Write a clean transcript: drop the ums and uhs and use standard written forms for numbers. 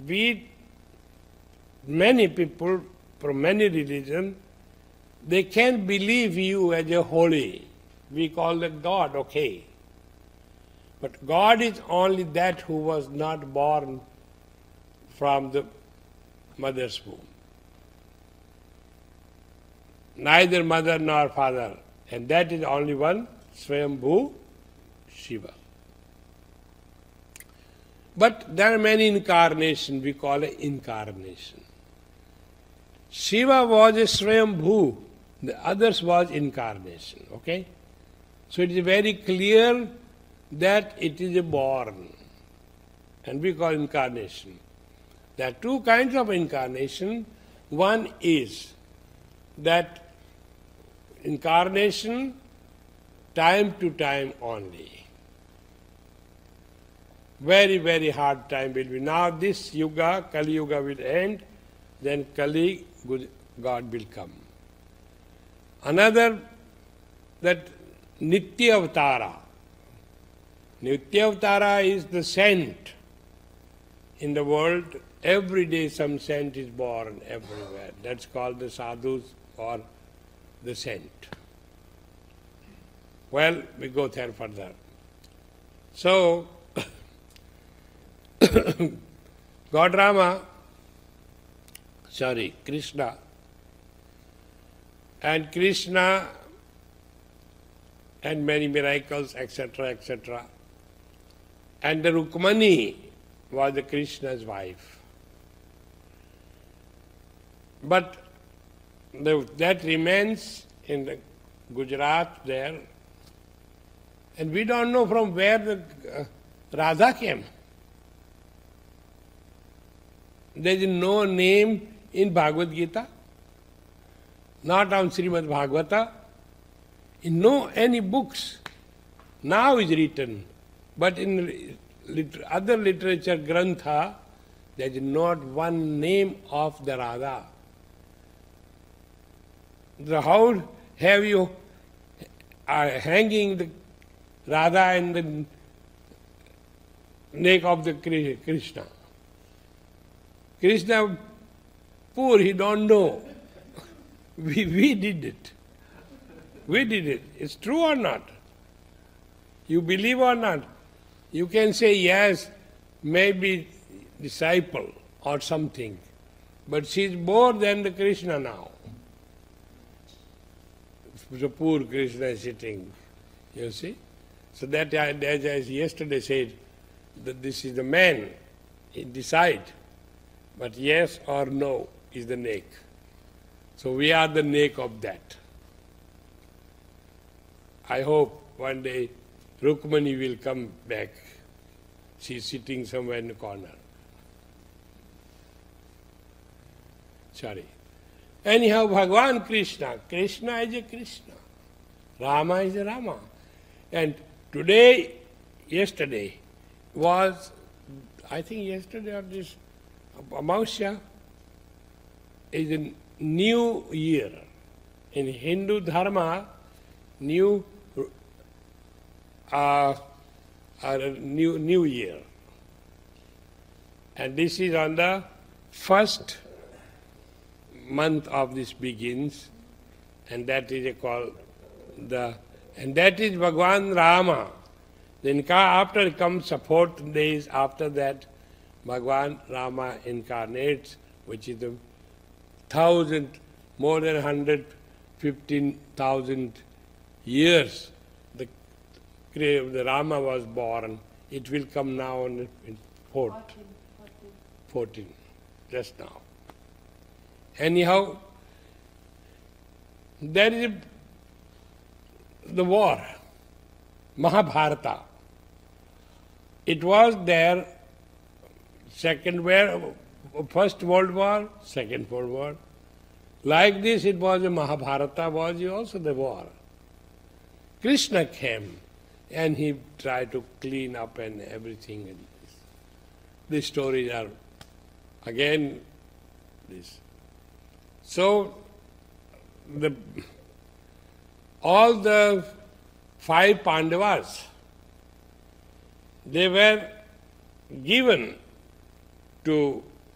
many people from many religions, they can't believe you as a holy. We call that God, okay. But God is only that who was not born from the mother's womb. Neither mother nor father. And that is only one, Swayambhu Shiva. But there are many incarnations, we call it incarnation. Shiva was a Swayambhu, the others was incarnation, okay? So it is very clear that it is a born, and we call incarnation. There are two kinds of incarnation. One is that incarnation time to time only. Very, very hard time will be. Now this yuga, Kali Yuga will end, then Kali God will come. Another, that Nitya Avatara. Nitya Avatara is the saint in the world. Every day some saint is born everywhere. That's called the sadhus or the saint. Well, we go there further. So, Krishna, and Krishna and many miracles, etc., etc. And the Rukmani was the Krishna's wife. But that remains in the Gujarat there, and we don't know from where the Radha came. There is no name in Bhagavad Gita, not on Srimad Bhagavata, in no any books. Now is written, but in other literature, Grantha, there is not one name of the Radha. How have you hanging the Radha in the neck of the Krishna? Krishna, poor, he don't know. We did it. We did it. It's true or not? You believe or not? You can say yes, maybe disciple or something, but she is more than the Krishna now. The poor Krishna is sitting, you see. So that, as I yesterday said, that this is the man, he decide, but yes or no is the neck. So we are the neck of that. I hope one day Rukmani will come back. She is sitting somewhere in the corner. Sorry. Anyhow, Bhagavan Krishna is a Krishna. Rama is a Rama. And yesterday was, I think yesterday or this, Amavasya is a new year. In Hindu Dharma, new year. And this is on the first month of this begins, and that is called and that is Bhagavan Rama. Then after comes 4 days after that, Bhagavan Rama incarnates, which is more than 115,000 years. The Rama was born. It will come now in 14, just now. Anyhow, there is the war, Mahabharata. It was there, First World War, Second World War. Like this, it was a Mahabharata, was also the war. Krishna came and he tried to clean up and everything. And these stories are again this. So, all the 5 Pandavas, they were given to